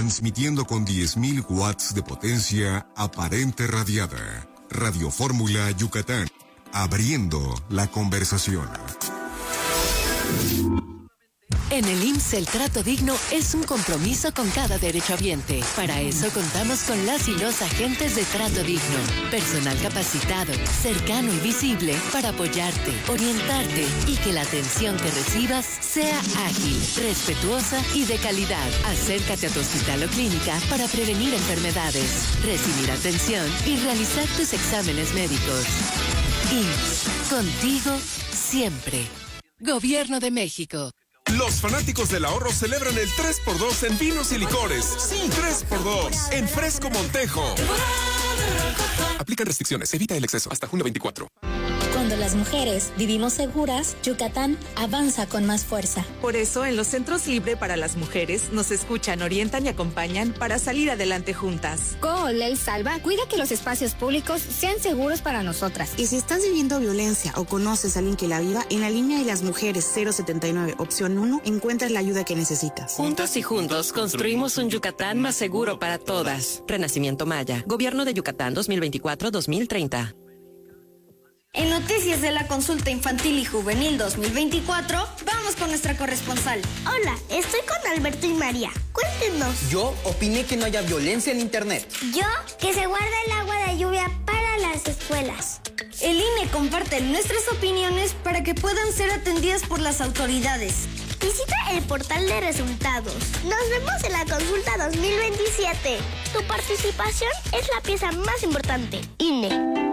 transmitiendo con 10.000 watts de potencia aparente radiada. Radio Fórmula Yucatán, abriendo la conversación. En el IMSS el trato digno es un compromiso con cada derechohabiente. Para eso contamos con las y los agentes de trato digno. Personal capacitado, cercano y visible para apoyarte, orientarte y que la atención que recibas sea ágil, respetuosa y de calidad. Acércate a tu hospital o clínica para prevenir enfermedades, recibir atención y realizar tus exámenes médicos. IMSS, contigo siempre. Gobierno de México. Los fanáticos del ahorro celebran el 3x2 en vinos y licores. Sí, 3x2 en Fresco Montejo. Aplican restricciones, evita el exceso. Hasta junio 24. Cuando las mujeres vivimos seguras, Yucatán avanza con más fuerza. Por eso, en los centros Libre para las mujeres nos escuchan, orientan y acompañan para salir adelante juntas. Con Ley Salva, cuida que los espacios públicos sean seguros para nosotras. Y si estás viviendo violencia o conoces a alguien que la viva, en la línea de las mujeres 079, opción 1, encuentras la ayuda que necesitas. Juntos y juntos construimos un Yucatán más seguro para todas. Renacimiento Maya, Gobierno de Yucatán 2024-2030. En Noticias de la Consulta Infantil y Juvenil 2024, vamos con nuestra corresponsal. Hola, estoy con Alberto y María. Cuéntenos. Yo opiné que no haya violencia en Internet. Yo, que se guarda el agua de lluvia para las escuelas. El INE comparte nuestras opiniones para que puedan ser atendidas por las autoridades. Visita el portal de resultados. Nos vemos en la consulta 2027. Tu participación es la pieza más importante. INE.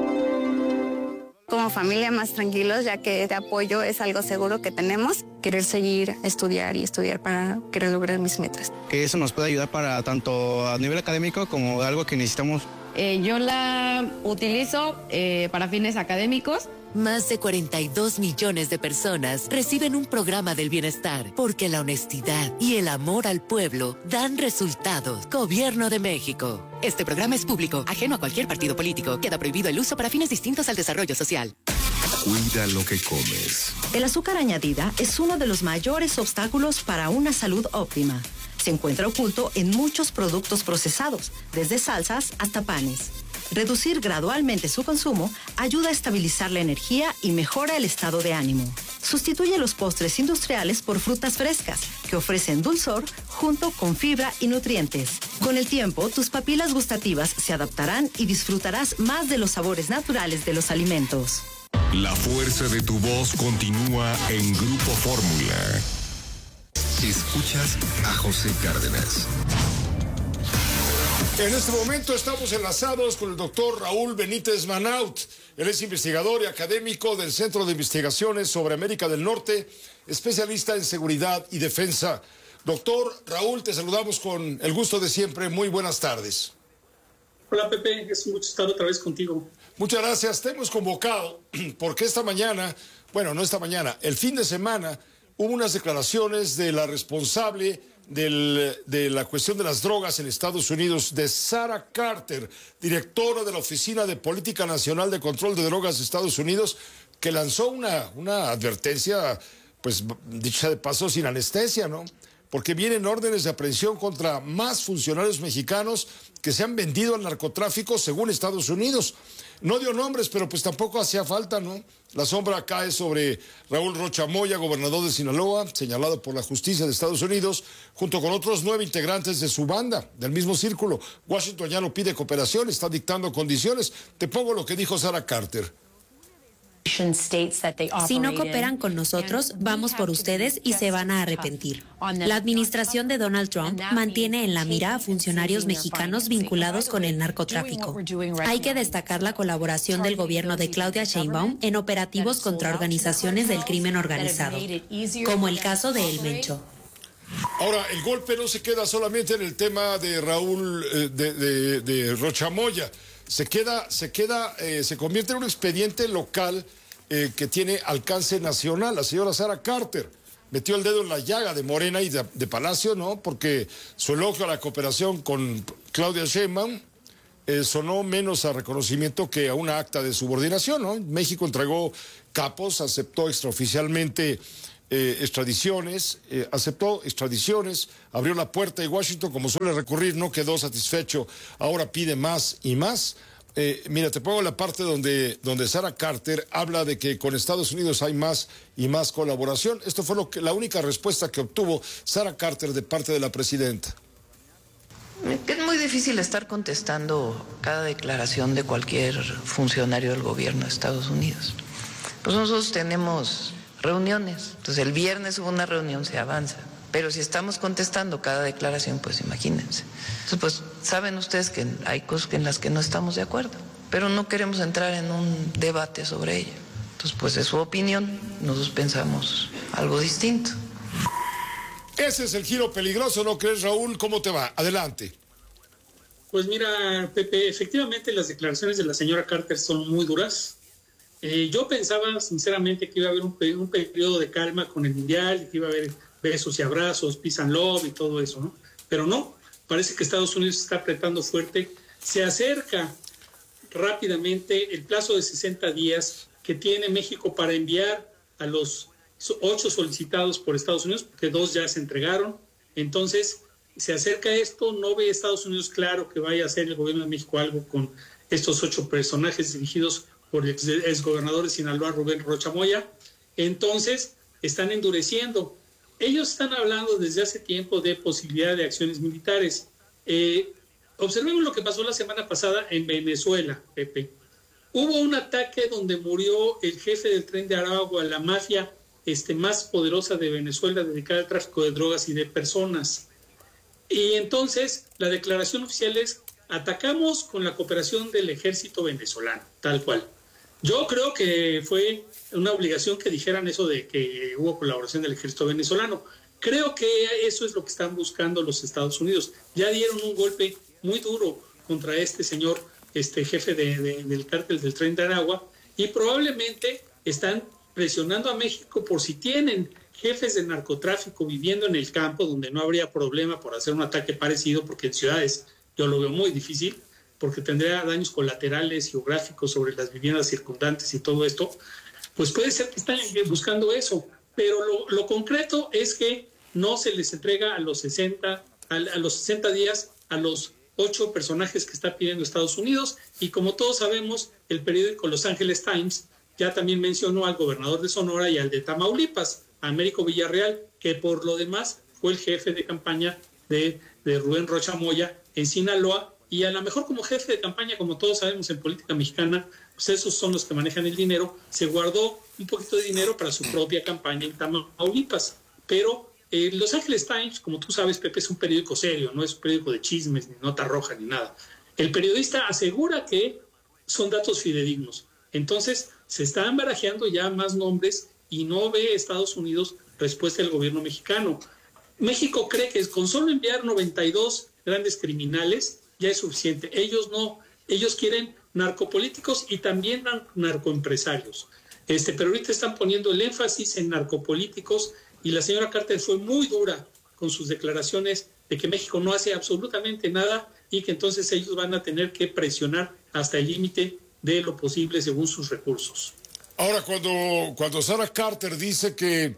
Como familia más tranquilos, ya que de apoyo es algo seguro que tenemos. Querer seguir, estudiar para querer lograr mis metas. Que eso nos puede ayudar para tanto a nivel académico como algo que necesitamos. Yo la utilizo para fines académicos. Más de 42 millones de personas reciben un programa del bienestar porque la honestidad y el amor al pueblo dan resultados. Gobierno de México. Este programa es público, ajeno a cualquier partido político. Queda prohibido el uso para fines distintos al desarrollo social. Cuida lo que comes. El azúcar añadida es uno de los mayores obstáculos para una salud óptima. Se encuentra oculto en muchos productos procesados, desde salsas hasta panes. Reducir gradualmente su consumo ayuda a estabilizar la energía y mejora el estado de ánimo. Sustituye los postres industriales por frutas frescas, que ofrecen dulzor junto con fibra y nutrientes. Con el tiempo, tus papilas gustativas se adaptarán y disfrutarás más de los sabores naturales de los alimentos. La fuerza de tu voz continúa en Grupo Fórmula. Escuchas a José Cárdenas. En este momento estamos enlazados con el doctor Raúl Benítez Manaut. Él es investigador y académico del Centro de Investigaciones sobre América del Norte, especialista en seguridad y defensa. Doctor Raúl, te saludamos con el gusto de siempre. Muy buenas tardes. Hola Pepe, es un gusto estar otra vez contigo. Muchas gracias. Te hemos convocado porque esta mañana, bueno, no esta mañana, el fin de semana hubo unas declaraciones de la responsable de la cuestión de las drogas en Estados Unidos, de Sarah Carter, directora de la Oficina de Política Nacional de Control de Drogas de Estados Unidos, que lanzó una advertencia, pues dicha de paso, sin anestesia, ¿no? Porque vienen órdenes de aprehensión contra más funcionarios mexicanos que se han vendido al narcotráfico según Estados Unidos. No dio nombres, pero pues tampoco hacía falta, ¿no? La sombra cae sobre Raúl Rocha Moya, gobernador de Sinaloa, señalado por la justicia de Estados Unidos, junto con otros 9 integrantes de su banda, del mismo círculo. Washington ya no pide cooperación, está dictando condiciones. Te pongo lo que dijo Sarah Carter. Si no cooperan con nosotros, vamos por ustedes y se van a arrepentir. La administración de Donald Trump mantiene en la mira a funcionarios mexicanos vinculados con el narcotráfico. Hay que destacar la colaboración del gobierno de Claudia Sheinbaum en operativos contra organizaciones del crimen organizado, como el caso de El Mencho. Ahora, el golpe no se queda solamente en el tema de Raúl, de Rocha Moya. Se convierte en un expediente local que tiene alcance nacional. La señora Sarah Carter metió el dedo en la llaga de Morena y de Palacio, ¿no? Porque su elogio a la cooperación con Claudia Sheinbaum sonó menos a reconocimiento que a una acta de subordinación, ¿no? México entregó capos, aceptó extraoficialmente extradiciones, aceptó extradiciones, abrió la puerta y Washington, como suele recurrir, no quedó satisfecho, ahora pide más y más. Mira, te pongo la parte donde Sarah Carter habla de que con Estados Unidos hay más y más colaboración. Esto fue la única respuesta que obtuvo Sarah Carter de parte de la presidenta. Es muy difícil estar contestando cada declaración de cualquier funcionario del gobierno de Estados Unidos. Pues nosotros tenemos reuniones, entonces el viernes hubo una reunión, se avanza. Pero si estamos contestando cada declaración, pues imagínense. Entonces, pues saben ustedes que hay cosas en las que no estamos de acuerdo, pero no queremos entrar en un debate sobre ello. Entonces, pues es su opinión, nosotros pensamos algo distinto. Ese es el giro peligroso, ¿no crees, Raúl? ¿Cómo te va? Adelante. Pues mira, Pepe, efectivamente las declaraciones de la señora Carter son muy duras. Yo pensaba sinceramente que iba a haber un periodo de calma con el Mundial, que iba a haber besos y abrazos, peace and love y todo eso, ¿no? Pero no, parece que Estados Unidos está apretando fuerte. Se acerca rápidamente el plazo de 60 días que tiene México para enviar a los 8 solicitados por Estados Unidos, porque 2 ya se entregaron. Entonces, se acerca esto, no ve Estados Unidos claro que vaya a hacer el gobierno de México algo con estos 8 personajes dirigidos por el exgobernador de Sinaloa, Rubén Rocha Moya. Entonces, están endureciendo. Ellos están hablando desde hace tiempo de posibilidad de acciones militares. Observemos lo que pasó la semana pasada en Venezuela, Pepe. Hubo un ataque donde murió el jefe del Tren de Aragua, la mafia más poderosa de Venezuela, dedicada al tráfico de drogas y de personas. Y entonces la declaración oficial es: atacamos con la cooperación del ejército venezolano, tal cual. Yo creo que fue una obligación que dijeran eso de que hubo colaboración del ejército venezolano. Creo que eso es lo que están buscando los Estados Unidos. Ya dieron un golpe muy duro contra este señor, jefe del cártel del Tren de Aragua, y probablemente están presionando a México por si tienen jefes de narcotráfico viviendo en el campo, donde no habría problema por hacer un ataque parecido, porque en ciudades yo lo veo muy difícil, porque tendría daños colaterales geográficos sobre las viviendas circundantes y todo esto. Pues puede ser que están buscando eso, pero lo concreto es que no se les entrega a los 60 días a los 8 personajes que está pidiendo Estados Unidos, y como todos sabemos, el periódico Los Angeles Times ya también mencionó al gobernador de Sonora y al de Tamaulipas, Américo Villarreal, que por lo demás fue el jefe de campaña de Rubén Rocha Moya en Sinaloa, y a lo mejor como jefe de campaña, como todos sabemos en política mexicana, pues esos son los que manejan el dinero. Se guardó un poquito de dinero para su propia campaña en Tamaulipas. Pero Los Angeles Times, como tú sabes, Pepe, es un periódico serio, no es un periódico de chismes, ni nota roja, ni nada. El periodista asegura que son datos fidedignos. Entonces, se están barajeando ya más nombres y no ve Estados Unidos respuesta del gobierno mexicano. México cree que con solo enviar 92 grandes criminales ya es suficiente. Ellos no, ellos quieren narcopolíticos y también narcoempresarios. Pero ahorita están poniendo el énfasis en narcopolíticos, y la señora Carter fue muy dura con sus declaraciones de que México no hace absolutamente nada y que entonces ellos van a tener que presionar hasta el límite de lo posible según sus recursos. Ahora, cuando Sarah Carter dice que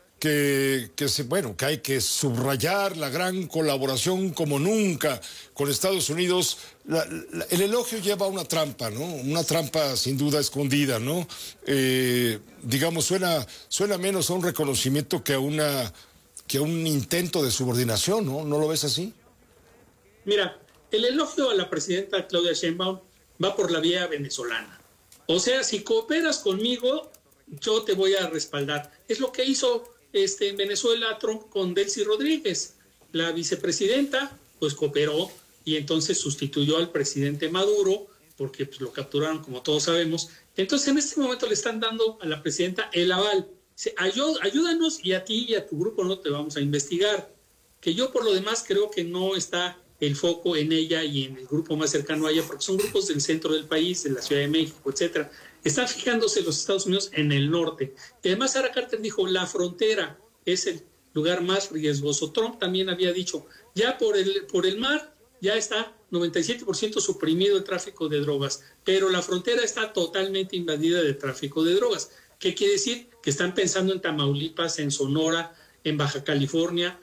hay que subrayar la gran colaboración como nunca con Estados Unidos, el elogio lleva una trampa, ¿no? Una trampa sin duda escondida, ¿no? Digamos, suena menos a un reconocimiento que a un intento de subordinación, ¿no? ¿No lo ves así? Mira, el elogio a la presidenta Claudia Sheinbaum va por la vía venezolana. O sea, si cooperas conmigo, yo te voy a respaldar. Es lo que hizo en Venezuela Trump con Delcy Rodríguez. La vicepresidenta pues cooperó y entonces sustituyó al presidente Maduro, porque pues, lo capturaron, como todos sabemos. Entonces en este momento le están dando a la presidenta el aval. Dice, ayúdanos, y a ti y a tu grupo no te vamos a investigar. Que yo por lo demás creo que no está el foco en ella y en el grupo más cercano a ella, porque son grupos del centro del país, de la Ciudad de México, etcétera. Están fijándose los Estados Unidos en el norte. Y además Sarah Carter dijo, la frontera es el lugar más riesgoso. Trump también había dicho, ya por el mar ya está 97% suprimido el tráfico de drogas, pero la frontera está totalmente invadida de tráfico de drogas. ¿Qué quiere decir? Que están pensando en Tamaulipas, en Sonora, en Baja California,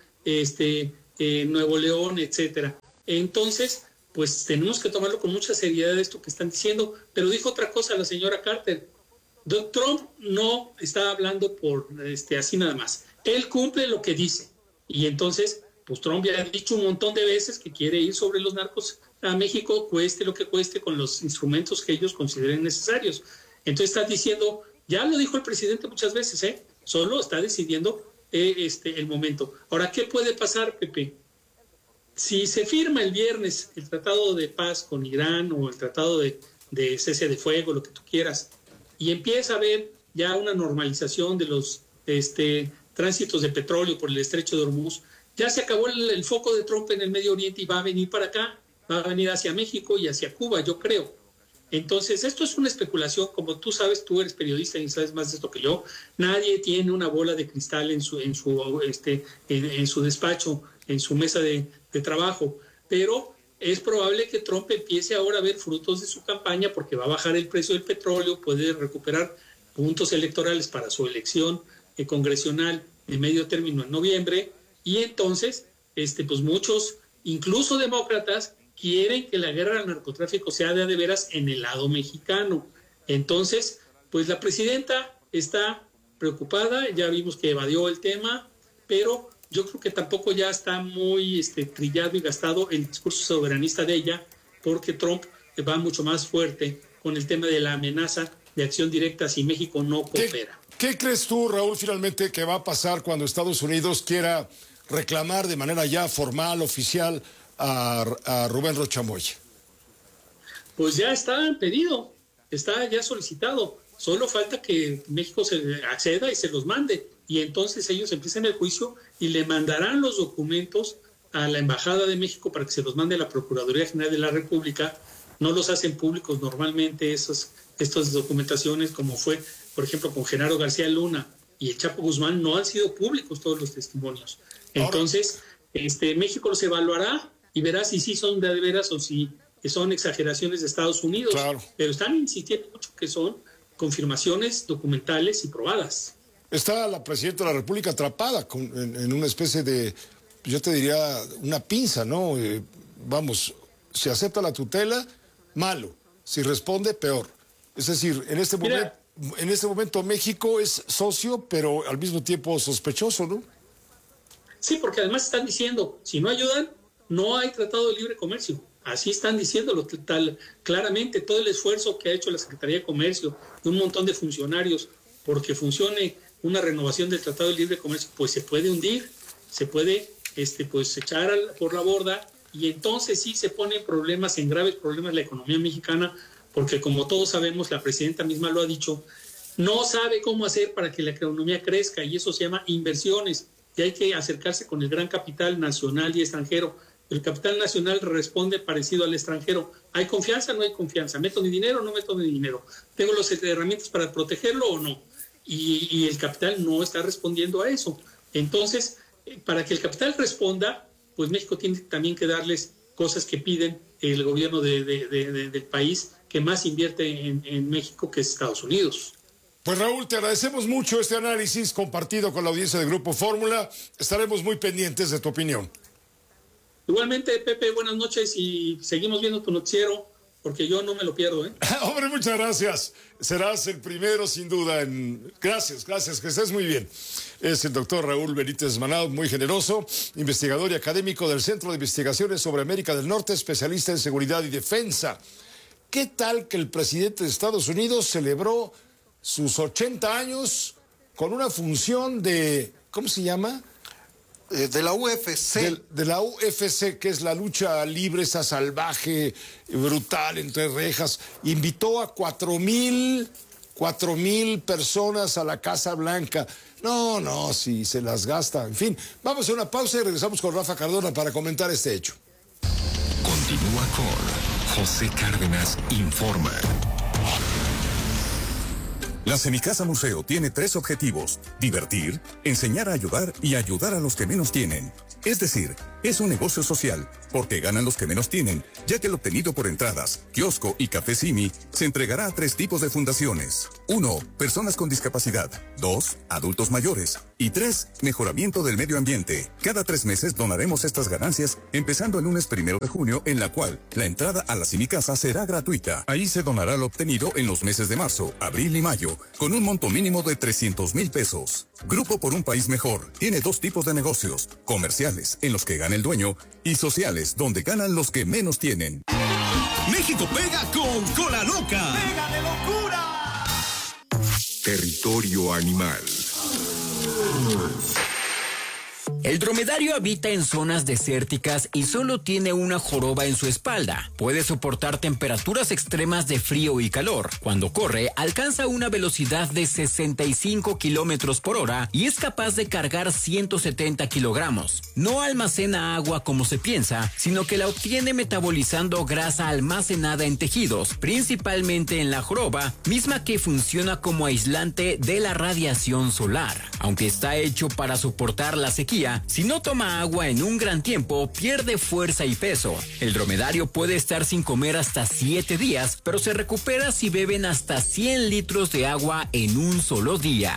Nuevo León, etcétera. Entonces, pues tenemos que tomarlo con mucha seriedad esto que están diciendo. Pero dijo otra cosa la señora Carter. Trump no está hablando por así nada más. Él cumple lo que dice. Y entonces, pues Trump ya ha dicho un montón de veces que quiere ir sobre los narcos a México, cueste lo que cueste, con los instrumentos que ellos consideren necesarios. Entonces está diciendo, ya lo dijo el presidente muchas veces, solo está decidiendo el momento. Ahora, ¿qué puede pasar, Pepe? Si se firma el viernes el tratado de paz con Irán o el tratado de cese de fuego, lo que tú quieras, y empieza a haber ya una normalización de los tránsitos de petróleo por el estrecho de Hormuz, ya se acabó el foco de Trump en el Medio Oriente y va a venir para acá, va a venir hacia México y hacia Cuba, yo creo. Entonces, esto es una especulación, como tú sabes, tú eres periodista y sabes más de esto que yo. Nadie tiene una bola de cristal en su despacho, en su mesa de trabajo, pero es probable que Trump empiece ahora a ver frutos de su campaña porque va a bajar el precio del petróleo, puede recuperar puntos electorales para su elección congresional de medio término en noviembre, y entonces pues muchos, incluso demócratas, quieren que la guerra al narcotráfico sea de veras en el lado mexicano. Entonces, pues la presidenta está preocupada, ya vimos que evadió el tema, pero yo creo que tampoco ya está muy trillado y gastado el discurso soberanista de ella, porque Trump va mucho más fuerte con el tema de la amenaza de acción directa si México no coopera. ¿Qué crees tú, Raúl, finalmente que va a pasar cuando Estados Unidos quiera reclamar de manera ya formal, oficial, a Rubén Rocha Moya? Pues ya está pedido, está ya solicitado. Solo falta que México se acceda y se los mande. Y entonces ellos empiezan el juicio y le mandarán los documentos a la Embajada de México para que se los mande a la Procuraduría General de la República. No los hacen públicos normalmente estas documentaciones, como fue, por ejemplo, con Genaro García Luna y el Chapo Guzmán, no han sido públicos todos los testimonios. Entonces, México los evaluará y verá si sí son de veras o si son exageraciones de Estados Unidos. Claro. Pero están insistiendo mucho que son confirmaciones documentales y probadas. Está la presidenta de la República atrapada en una especie de, yo te diría, una pinza, ¿no? Vamos, si acepta la tutela, malo. Si responde, peor. Es decir, en este momento México es socio, pero al mismo tiempo sospechoso, ¿no? Sí, porque además están diciendo, si no ayudan, no hay tratado de libre comercio. Así están diciéndolo claramente. Todo el esfuerzo que ha hecho la Secretaría de Comercio y un montón de funcionarios porque funcione una renovación del Tratado de Libre Comercio, pues se puede hundir, se puede pues echar por la borda, y entonces sí se ponen problemas, en graves problemas la economía mexicana, porque como todos sabemos, la presidenta misma lo ha dicho, no sabe cómo hacer para que la economía crezca, y eso se llama inversiones, y hay que acercarse con el gran capital nacional y extranjero. El capital nacional responde parecido al extranjero. ¿Hay confianza o no hay confianza? ¿Meto mi dinero o no meto mi dinero? ¿Tengo las herramientas para protegerlo o no? Y el capital no está respondiendo a eso. Entonces, para que el capital responda, pues México tiene también que darles cosas que piden el gobierno del país que más invierte en México, que es Estados Unidos. Pues Raúl, te agradecemos mucho este análisis compartido con la audiencia de Grupo Fórmula. Estaremos muy pendientes de tu opinión. Igualmente, Pepe, buenas noches y seguimos viendo tu noticiero, porque yo no me lo pierdo, ¿eh? Hombre, muchas gracias. Serás el primero, sin duda. Gracias, que estés muy bien. Es el doctor Raúl Benítez Manaut, muy generoso, investigador y académico del Centro de Investigaciones sobre América del Norte, especialista en seguridad y defensa. ¿Qué tal que el presidente de Estados Unidos celebró sus 80 años con una función de, ¿cómo se llama? De la UFC. De la UFC, que es la lucha libre, esa salvaje, brutal, entre rejas. Invitó a 4,000 personas a la Casa Blanca. No, sí, se las gasta. En fin, vamos a una pausa y regresamos con Rafa Cardona para comentar este hecho. Continúa con José Cárdenas Informa. La Semicasa Museo tiene 3 objetivos: divertir, enseñar a ayudar y ayudar a los que menos tienen. Es decir, es un negocio social porque ganan los que menos tienen, ya que el obtenido por entradas, kiosco y café Simi se entregará a 3 tipos de fundaciones. 1. Personas con discapacidad. 2. Adultos mayores. Y 3. Mejoramiento del medio ambiente. Cada 3 meses donaremos estas ganancias, empezando el lunes 1 de junio, en la cual la entrada a la Simi Casa será gratuita. Ahí se donará lo obtenido en los meses de marzo, abril y mayo, con un monto mínimo de 300,000 pesos. Grupo por un país mejor tiene 2 tipos de negocios: comerciales, en los que gana el dueño, y sociales, donde ganan los que menos tienen. México pega con Cola Loca. ¡Pega de locura! Territorio animal. El dromedario habita en zonas desérticas y solo tiene una joroba en su espalda. Puede soportar temperaturas extremas de frío y calor. Cuando corre, alcanza una velocidad de 65 kilómetros por hora y es capaz de cargar 170 kilogramos. No almacena agua como se piensa, sino que la obtiene metabolizando grasa almacenada en tejidos, principalmente en la joroba, misma que funciona como aislante de la radiación solar. Aunque está hecho para soportar la sequía, si no toma agua en un gran tiempo, pierde fuerza y peso. El dromedario puede estar sin comer hasta 7 días, pero se recupera si beben hasta 100 litros de agua en un solo día.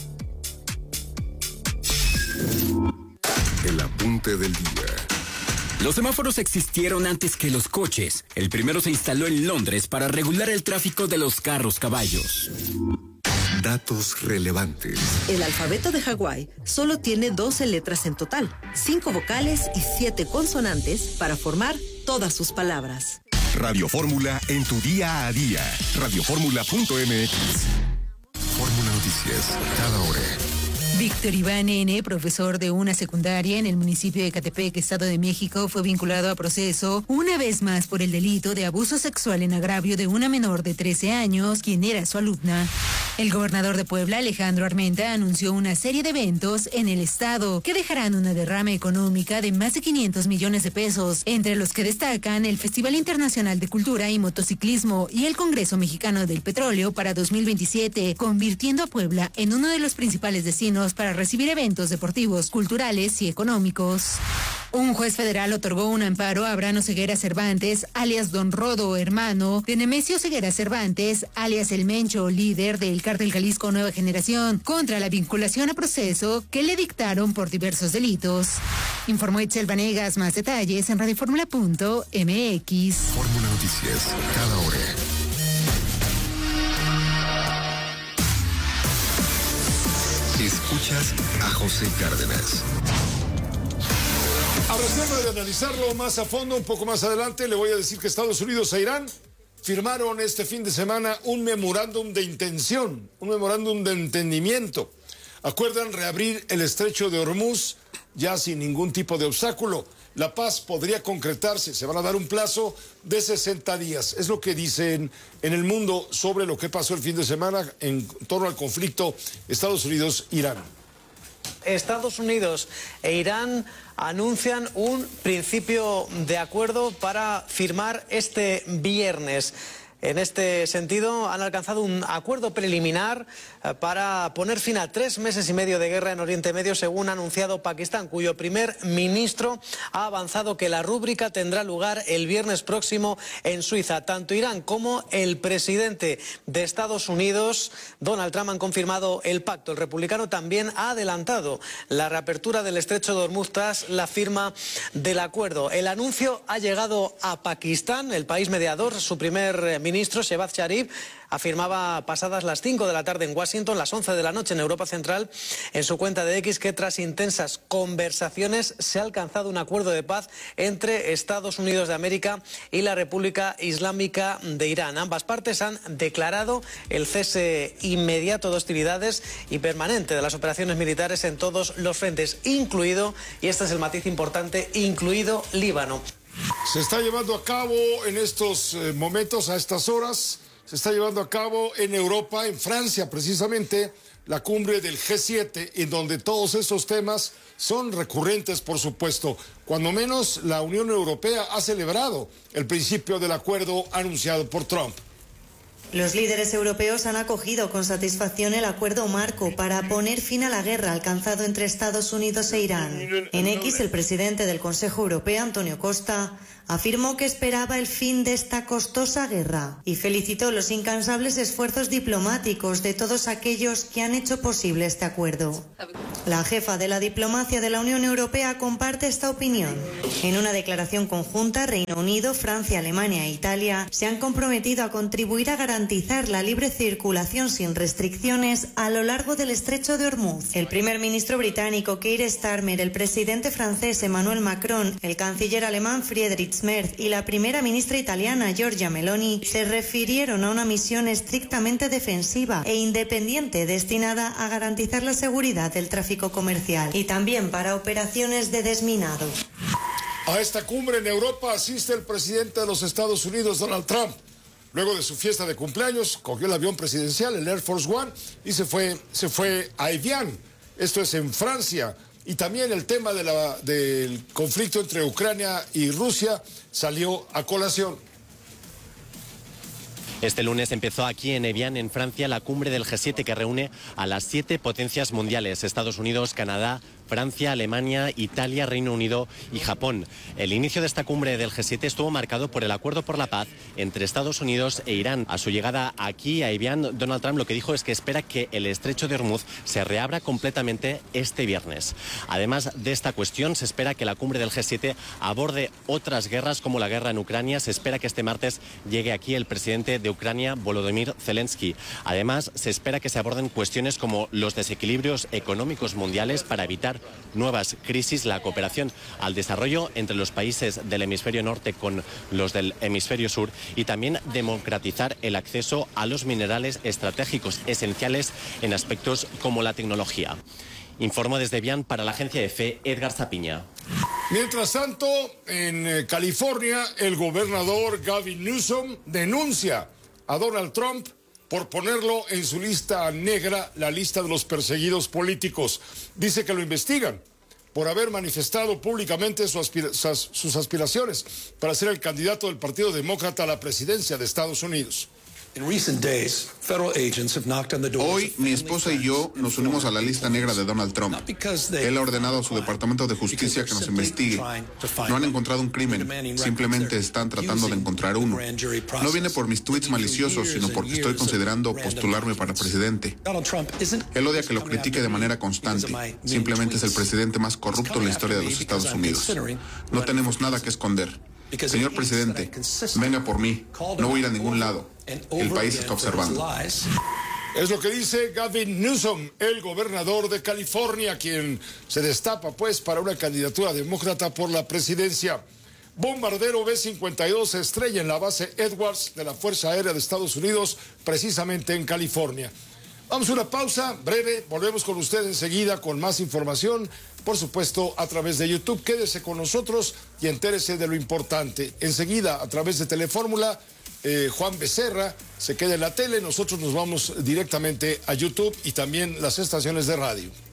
El apunte del día. Los semáforos existieron antes que los coches. El primero se instaló en Londres para regular el tráfico de los carros-caballos. Datos relevantes. El alfabeto de Hawái solo tiene 12 letras en total, 5 vocales y 7 consonantes para formar todas sus palabras. Radio Fórmula en tu día a día. Radioformula.mx. Fórmula Noticias, cada hora. Víctor Iván N., profesor de una secundaria en el municipio de Ecatepec, Estado de México, fue vinculado a proceso una vez más por el delito de abuso sexual en agravio de una menor de 13 años, quien era su alumna. El gobernador de Puebla, Alejandro Armenta, anunció una serie de eventos en el estado que dejarán una derrama económica de más de 500 millones de pesos, entre los que destacan el Festival Internacional de Cultura y Motociclismo y el Congreso Mexicano del Petróleo para 2027, convirtiendo a Puebla en uno de los principales destinos para recibir eventos deportivos, culturales y económicos. Un juez federal otorgó un amparo a Abraham Ceguera Cervantes, alias Don Rodo, hermano de Nemesio Ceguera Cervantes, alias El Mencho, líder del Cártel Jalisco Nueva Generación, contra la vinculación a proceso que le dictaron por diversos delitos. Informó Itzel Vanegas. Más detalles en radioformula.mx. Fórmula Noticias, cada hora. Escuchas a José Cárdenas. A reserva de analizarlo más a fondo, un poco más adelante, le voy a decir que Estados Unidos e Irán firmaron este fin de semana un memorándum de intención, un memorándum de entendimiento. Acuerdan reabrir el estrecho de Hormuz ya sin ningún tipo de obstáculo. La paz podría concretarse, se van a dar un plazo de 60 días. Es lo que dicen en El Mundo sobre lo que pasó el fin de semana en torno al conflicto Estados Unidos-Irán. Estados Unidos e Irán anuncian un principio de acuerdo para firmar este viernes. En este sentido, han alcanzado un acuerdo preliminar para poner fin a 3 meses y medio de guerra en Oriente Medio, según ha anunciado Pakistán, cuyo primer ministro ha avanzado que la rúbrica tendrá lugar el viernes próximo en Suiza. Tanto Irán como el presidente de Estados Unidos, Donald Trump, han confirmado el pacto. El republicano también ha adelantado la reapertura del estrecho de Hormuz tras la firma del acuerdo. El anuncio ha llegado a Pakistán, el país mediador. Su primer ministro, Shehbaz Sharif, afirmaba pasadas las 5 de la tarde en Washington, las 11 de la noche en Europa Central, en su cuenta de X, que tras intensas conversaciones se ha alcanzado un acuerdo de paz entre Estados Unidos de América y la República Islámica de Irán. Ambas partes han declarado el cese inmediato de hostilidades y permanente de las operaciones militares en todos los frentes, incluido, y este es el matiz importante, incluido Líbano. Se está llevando a cabo en estos momentos, a estas horas, se está llevando a cabo en Europa, en Francia precisamente, la cumbre del G7, en donde todos estos temas son recurrentes, por supuesto. Cuando menos la Unión Europea ha celebrado el principio del acuerdo anunciado por Trump. Los líderes europeos han acogido con satisfacción el acuerdo marco para poner fin a la guerra alcanzado entre Estados Unidos e Irán. En X, el presidente del Consejo Europeo, Antonio Costa, afirmó que esperaba el fin de esta costosa guerra y felicitó los incansables esfuerzos diplomáticos de todos aquellos que han hecho posible este acuerdo. La jefa de la diplomacia de la Unión Europea comparte esta opinión. En una declaración conjunta, Reino Unido, Francia, Alemania e Italia se han comprometido a contribuir a garantizar la libre circulación sin restricciones a lo largo del estrecho de Hormuz. El primer ministro británico Keir Starmer, el presidente francés Emmanuel Macron, el canciller alemán Friedrich Merz y la primera ministra italiana Giorgia Meloni se refirieron a una misión estrictamente defensiva e independiente destinada a garantizar la seguridad del tráfico comercial y también para operaciones de desminado. A esta cumbre en Europa asiste el presidente de los Estados Unidos, Donald Trump. Luego de su fiesta de cumpleaños, cogió el avión presidencial, el Air Force One, y se fue a Evian. Esto es en Francia. Y también el tema del conflicto entre Ucrania y Rusia salió a colación. Este lunes empezó aquí en Evian, en Francia, la cumbre del G7 que reúne a las 7 potencias mundiales: Estados Unidos, Canadá, Francia, Alemania, Italia, Reino Unido y Japón. El inicio de esta cumbre del G7 estuvo marcado por el acuerdo por la paz entre Estados Unidos e Irán. A su llegada aquí a Evian, Donald Trump lo que dijo es que espera que el estrecho de Hormuz se reabra completamente este viernes. Además de esta cuestión, se espera que la cumbre del G7 aborde otras guerras como la guerra en Ucrania. Se espera que este martes llegue aquí el presidente de Ucrania, Volodymyr Zelensky. Además, se espera que se aborden cuestiones como los desequilibrios económicos mundiales para evitar nuevas crisis, la cooperación al desarrollo entre los países del hemisferio norte con los del hemisferio sur y también democratizar el acceso a los minerales estratégicos esenciales en aspectos como la tecnología. Informó desde Evian para la agencia EFE, Edgar Zapiña. Mientras tanto, en California, el gobernador Gavin Newsom denuncia a Donald Trump por ponerlo en su lista negra, la lista de los perseguidos políticos. Dice que lo investigan por haber manifestado públicamente sus aspiraciones para ser el candidato del Partido Demócrata a la presidencia de Estados Unidos. Hoy, mi esposa y yo nos unimos a la lista negra de Donald Trump. Él ha ordenado a su Departamento de Justicia que nos investigue. No han encontrado un crimen, simplemente están tratando de encontrar uno. No viene por mis tweets maliciosos, sino porque estoy considerando postularme para presidente. Él odia que lo critique de manera constante. Simplemente es el presidente más corrupto en la historia de los Estados Unidos. No tenemos nada que esconder. Señor presidente, venga por mí. No voy a ir a ningún lado. El país está observando. Es lo que dice Gavin Newsom, el gobernador de California, quien se destapa pues para una candidatura demócrata por la presidencia. Bombardero B-52 se estrella en la base Edwards de la Fuerza Aérea de Estados Unidos, precisamente en California. Vamos a una pausa breve, volvemos con usted enseguida con más información, por supuesto a través de YouTube. Quédese con nosotros y entérese de lo importante. Enseguida, a través de Telefórmula, Juan Becerra se queda en la tele, nosotros nos vamos directamente a YouTube y también las estaciones de radio.